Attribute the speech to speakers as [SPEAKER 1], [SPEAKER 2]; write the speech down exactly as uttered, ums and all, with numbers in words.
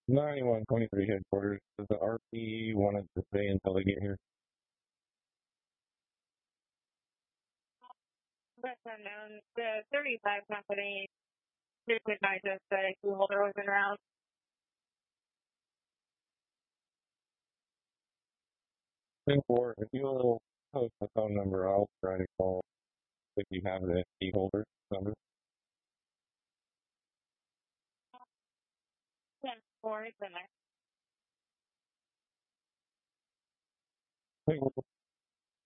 [SPEAKER 1] ninety-one twenty-three headquarters. Does the R P want it to stay until they get here?
[SPEAKER 2] That's unknown. The thirty-five company just advised us that a key holder was en route.
[SPEAKER 1] ten four, if you'll post the phone number, I'll try to call if you have the key holder number.
[SPEAKER 2] ten four, it's in there.
[SPEAKER 1] Hey,